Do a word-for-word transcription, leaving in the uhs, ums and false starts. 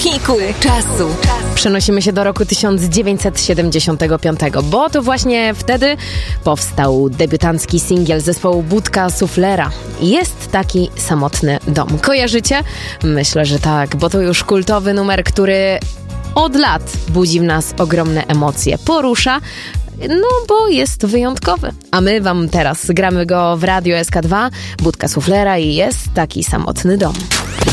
Łuczniku czasu. Przenosimy się do roku tysiąc dziewięćset siedemdziesiątego piątego, bo to właśnie wtedy powstał debiutancki singiel zespołu Budka Suflera. Jest taki samotny dom. Kojarzycie? Myślę, że tak, bo to już kultowy numer, który od lat budzi w nas ogromne emocje, porusza, no bo jest wyjątkowy. A my wam teraz gramy go w Radio S K dwa, Budka Suflera i Jest taki samotny dom.